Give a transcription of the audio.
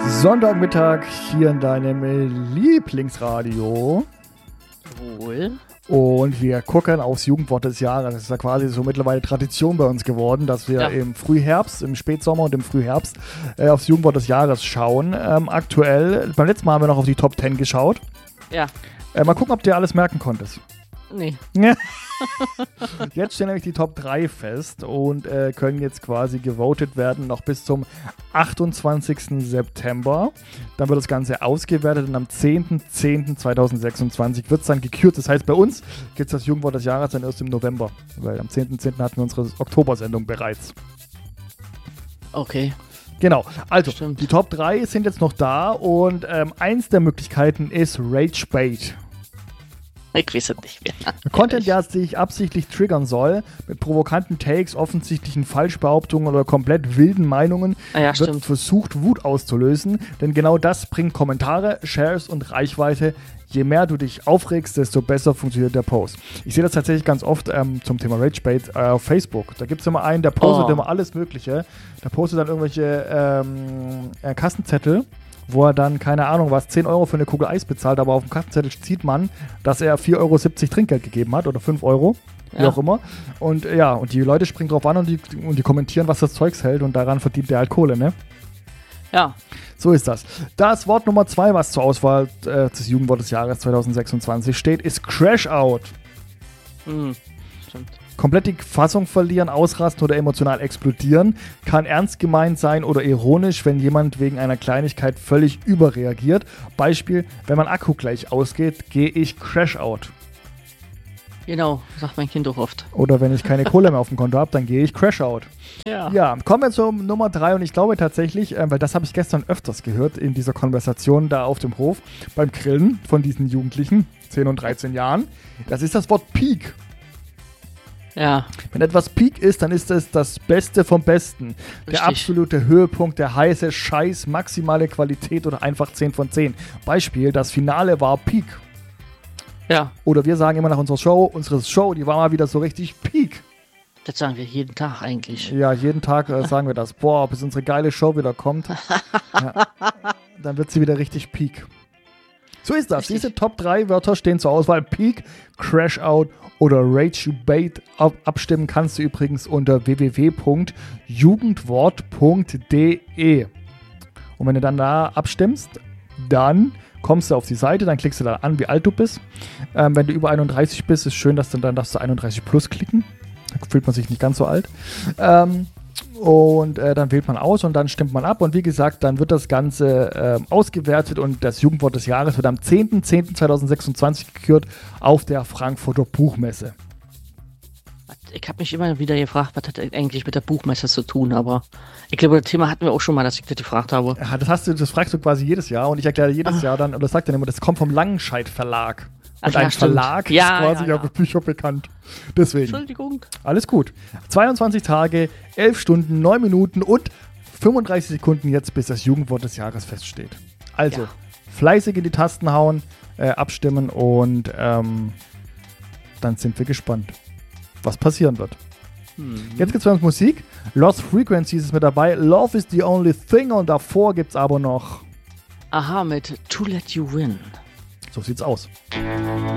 Sonntagmittag hier in deinem Lieblingsradio. Wohl. Und wir gucken aufs Jugendwort des Jahres. Das ist ja quasi so mittlerweile Tradition bei uns geworden, dass wir im Frühherbst, im Spätsommer und im Frühherbst aufs Jugendwort des Jahres schauen. Aktuell, beim letzten Mal haben wir noch auf die Top 10 geschaut. Ja. Mal gucken, ob du dir alles merken konntest. Nee. Jetzt stehen nämlich die Top 3 fest und können jetzt quasi gewotet werden noch bis zum 28. September. Dann wird das Ganze ausgewertet und am 10.10.2026 wird es dann gekürt. Das heißt, bei uns gibt es das Jugendwort des Jahres dann erst im November, weil am 10.10. hatten wir unsere Oktobersendung bereits. Okay. Genau, also Stimmt. Die Top 3 sind jetzt noch da und eins der Möglichkeiten ist Rage Bait. Ich weiß es nicht mehr. Content, der sich absichtlich triggern soll, mit provokanten Takes, offensichtlichen Falschbehauptungen oder komplett wilden Meinungen, wird versucht, Wut auszulösen. Denn genau das bringt Kommentare, Shares und Reichweite. Je mehr du dich aufregst, desto besser funktioniert der Post. Ich sehe das tatsächlich ganz oft zum Thema Ragebait auf Facebook. Da gibt es immer einen, der postet immer alles Mögliche. Der postet dann irgendwelche Kassenzettel, wo er dann, keine Ahnung was, 10 Euro für eine Kugel Eis bezahlt, aber auf dem Kassenzettel sieht man, dass er 4,70 Euro Trinkgeld gegeben hat oder 5 Euro, wie auch immer. Und und die Leute springen drauf an und die kommentieren, was das Zeugs hält und daran verdient der halt Kohle, ne? Ja. So ist das. Das Wort Nummer 2, was zur Auswahl des Jugendwort des Jahres 2026 steht, ist Crash Out. Stimmt. Komplett die Fassung verlieren, ausrasten oder emotional explodieren. Kann ernst gemeint sein oder ironisch, wenn jemand wegen einer Kleinigkeit völlig überreagiert. Beispiel, wenn mein Akku gleich ausgeht, gehe ich Crash Out. Genau, sagt mein Kind auch oft. Oder wenn ich keine Kohle mehr auf dem Konto habe, dann gehe ich Crash Out. Ja, kommen wir zur Nummer 3 und ich glaube tatsächlich, weil das habe ich gestern öfters gehört in dieser Konversation da auf dem Hof beim Grillen von diesen Jugendlichen, 10 und 13 Jahren, das ist das Wort Peak. Ja. Wenn etwas Peak ist, dann ist es das Beste vom Besten. Richtig. Der absolute Höhepunkt, der heiße Scheiß, maximale Qualität oder einfach 10 von 10. Beispiel, das Finale war Peak. Ja. Oder wir sagen immer nach unserer Show, die war mal wieder so richtig Peak. Das sagen wir jeden Tag eigentlich. Ja, jeden Tag sagen wir das. Boah, bis unsere geile Show wieder kommt, dann wird sie wieder richtig Peak. So ist das. Richtig. Diese Top 3 Wörter stehen zur Auswahl. Peak, Crash Out oder Rage Bait. Abstimmen kannst du übrigens unter www.jugendwort.de. Und wenn du dann da abstimmst, dann kommst du auf die Seite, dann klickst du da an, wie alt du bist. Wenn du über 31 bist, ist schön, dass dann darfst du 31 plus klicken. Da fühlt man sich nicht ganz so alt. Dann wählt man aus und dann stimmt man ab. Und wie gesagt, dann wird das Ganze ausgewertet und das Jugendwort des Jahres wird am 10.10.2026 gekürt auf der Frankfurter Buchmesse. Ich habe mich immer wieder gefragt, was hat eigentlich mit der Buchmesse zu tun, aber ich glaube, das Thema hatten wir auch schon mal, dass ich das gefragt habe. Ja, das fragst du quasi jedes Jahr und ich erkläre jedes Jahr dann, und das sagt dann immer, das kommt vom Langenscheidt Verlag. Und ein Verlag ist quasi auf Bücher bekannt. Deswegen. Entschuldigung. Alles gut. 22 Tage, 11 Stunden, 9 Minuten und 35 Sekunden jetzt, bis das Jugendwort des Jahres feststeht. Also, fleißig in die Tasten hauen, abstimmen und dann sind wir gespannt, was passieren wird. Jetzt gibt es bei uns Musik. Lost Frequencies ist mit dabei. Love is the only thing und davor gibt es aber noch Aha, mit To Let You Win. So sieht's aus.